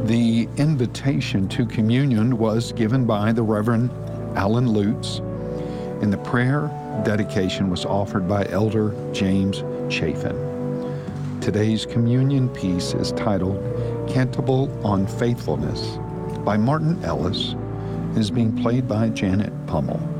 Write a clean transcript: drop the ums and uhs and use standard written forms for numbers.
The invitation to communion was given by the Reverend Alan Lutz, and the prayer dedication was offered by Elder James Chafin. Today's communion piece is titled Canticle on Faithfulness by Martin Ellis and is being played by Janet Pummel.